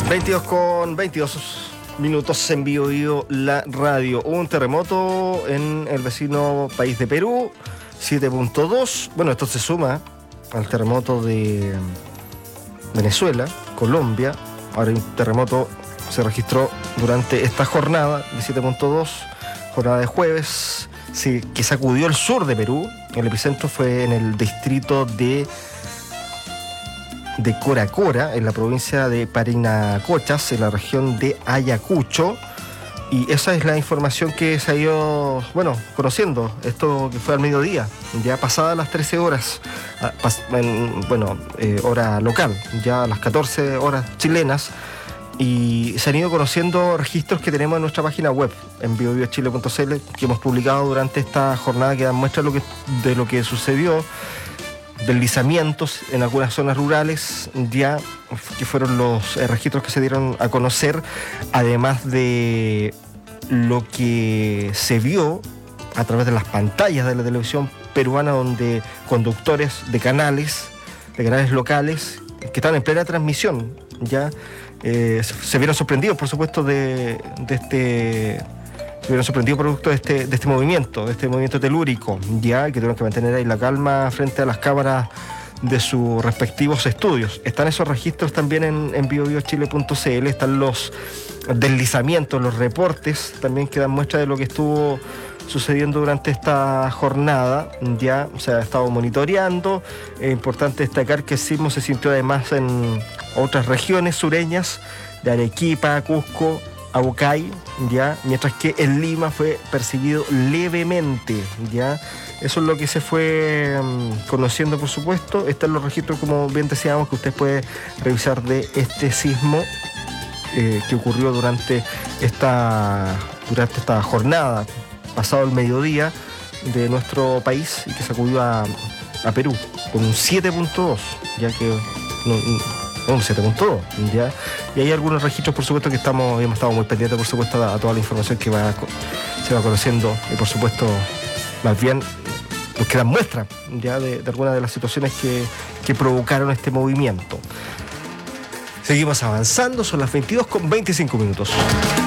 22:22 en Biobío la radio. Hubo un terremoto en el vecino país de Perú, 7.2. Bueno, esto se suma al terremoto de Venezuela, Colombia. Ahora un terremoto se registró durante esta jornada de 7.2, jornada de jueves, sí, que sacudió el sur de Perú. El epicentro fue en el distrito de Coracora, en la provincia de Parinacochas, en la región de Ayacucho. Y esa es la información que se ha ido, conociendo. Esto que fue al mediodía, ya pasadas las 13 horas, hora local, ya a las 14 horas chilenas. Y se han ido conociendo registros que tenemos en nuestra página web, en biobiochile.cl, que hemos publicado durante esta jornada, que dan muestra de lo que sucedió. Deslizamientos en algunas zonas rurales, ya que fueron los registros que se dieron a conocer, además de lo que se vio a través de las pantallas de la televisión peruana, donde conductores de canales locales que estaban en plena transmisión ya se vieron sorprendidos, por supuesto, producto de este movimiento telúrico, ya que tuvieron que mantener ahí la calma frente a las cámaras de sus respectivos estudios. Están esos registros también en biobiochile.cl, están los deslizamientos, los reportes también que dan muestra de lo que estuvo sucediendo durante esta jornada. Ya se ha estado monitoreando. Es importante destacar que el sismo se sintió además en otras regiones sureñas de Arequipa, Cusco, Abucay, ya, mientras que en Lima fue percibido levemente, ya. Eso es lo que se fue conociendo, por supuesto. Están los registros, como bien decíamos, que usted puede revisar de este sismo que ocurrió durante esta jornada, pasado el mediodía de nuestro país, y que sacudió a Perú con un 7.2, ya que un 7.2, ya. Y hay algunos registros, por supuesto, que hemos estado muy pendientes, por supuesto, a toda la información que se va conociendo, y por supuesto, más bien los que dan muestra ya de algunas de las situaciones que provocaron este movimiento. Seguimos avanzando, son las 22:25.